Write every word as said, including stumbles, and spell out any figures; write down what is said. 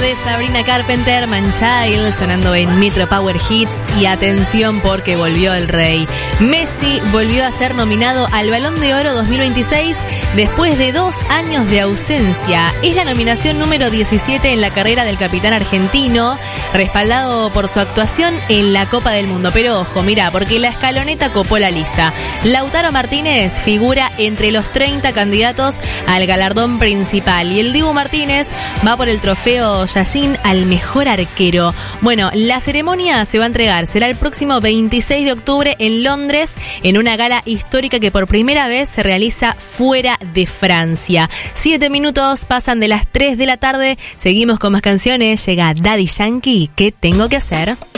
de Sabrina Carpenter, Man Child, sonando en Metro Power Hits. Y atención porque volvió el rey. Messi volvió a ser nominado al Balón de Oro dos mil veintiséis después de dos años de ausencia. Es la nominación número diecisiete en la carrera del capitán argentino, respaldado por su actuación en la Copa del Mundo. Pero ojo, mirá, porque la escaloneta copó la lista. Lautaro Martínez figura entre los treinta candidatos al galardón principal y el Dibu Martínez va por el trofeo Yashin al mejor arquero. Bueno, la ceremonia se va a entregar, será el próximo veintiséis de octubre en Londres, en una gala histórica que por primera vez se realiza fuera de Francia. Siete minutos pasan de las tres de la tarde, seguimos con más canciones, llega Daddy Yankee, ¿qué tengo que hacer?